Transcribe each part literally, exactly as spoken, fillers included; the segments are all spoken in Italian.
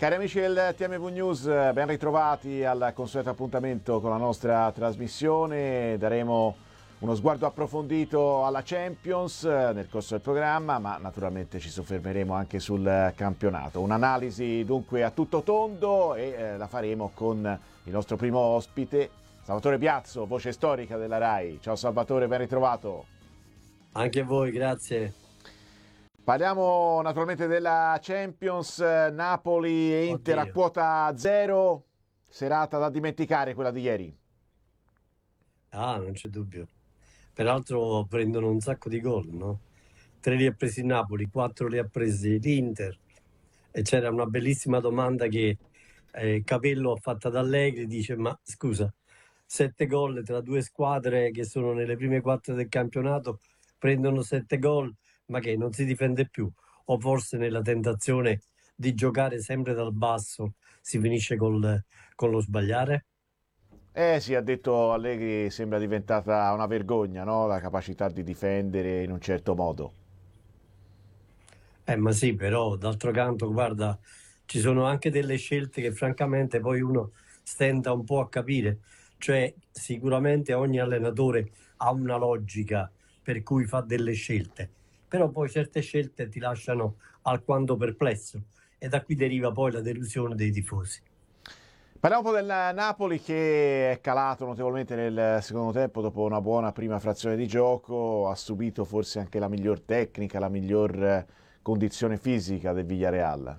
Cari amici del T M V News, ben ritrovati al consueto appuntamento con la nostra trasmissione. Daremo uno sguardo approfondito alla Champions nel corso del programma, ma naturalmente ci soffermeremo anche sul campionato. Un'analisi dunque a tutto tondo e eh, la faremo con il nostro primo ospite, Salvatore Piazzo, voce storica della RAI. Ciao Salvatore, ben ritrovato. Anche a voi, grazie. Parliamo naturalmente della Champions, Napoli e Inter Oddio. a quota zero, serata da dimenticare quella di ieri. Ah, non c'è dubbio. Peraltro prendono un sacco di gol, no? Tre li ha presi il Napoli, quattro li ha presi l'Inter. E c'era una bellissima domanda che eh, Capello ha fatto ad Allegri, dice, ma scusa, sette gol tra due squadre che sono nelle prime quattro del campionato, prendono sette gol, ma che non si difende più? O forse nella tentazione di giocare sempre dal basso si finisce col, con lo sbagliare? Eh sì, ha detto Allegri, sembra diventata una vergogna, no? La capacità di difendere in un certo modo. Eh, ma sì, però d'altro canto, guarda, ci sono anche delle scelte che francamente poi uno stenta un po' a capire. Cioè, sicuramente ogni allenatore ha una logica per cui fa delle scelte, però poi certe scelte ti lasciano alquanto perplesso e da qui deriva poi la delusione dei tifosi. Parliamo un po' del Napoli che è calato notevolmente nel secondo tempo dopo una buona prima frazione di gioco, ha subito forse anche la miglior tecnica, la miglior condizione fisica del Villarreal.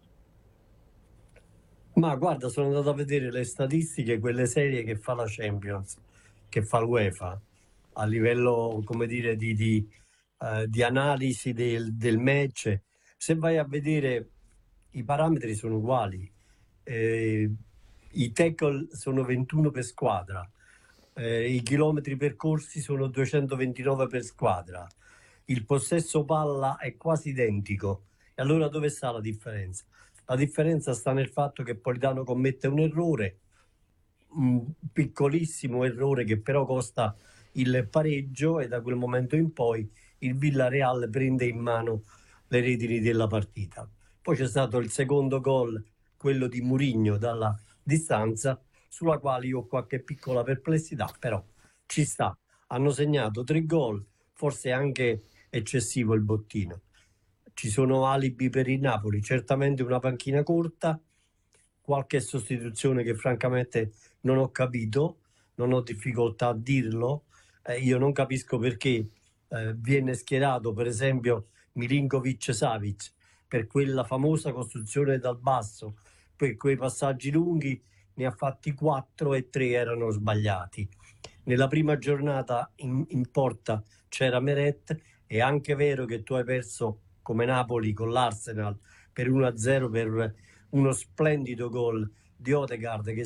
Ma guarda, sono andato a vedere le statistiche, quelle serie che fa la Champions, che fa l'UEFA, a livello, come dire, di, di, eh, di analisi del, del match. Se vai a vedere, i parametri sono uguali. Eh, i tackle sono ventuno per squadra, eh, i chilometri percorsi sono duecentoventinove per squadra, il possesso palla è quasi identico. E allora dove sta la differenza? La differenza sta nel fatto che Politano commette un errore, un piccolissimo errore che però costa il pareggio, e da quel momento in poi il Villarreal prende in mano le redini della partita. Poi c'è stato il secondo gol, quello di Mourinho dalla distanza, sulla quale io ho qualche piccola perplessità, però ci sta. Hanno segnato tre gol, forse è anche eccessivo il bottino. Ci sono alibi per il Napoli, certamente una panchina corta, qualche sostituzione che francamente non ho capito, non ho difficoltà a dirlo. Eh, io non capisco perché eh, viene schierato per esempio Milinkovic-Savic per quella famosa costruzione dal basso, per quei passaggi lunghi ne ha fatti quattro e tre erano sbagliati. Nella prima giornata in, in porta c'era Meret. È anche vero che tu hai perso come Napoli con l'Arsenal per uno a zero per uno splendido gol di Odegaard che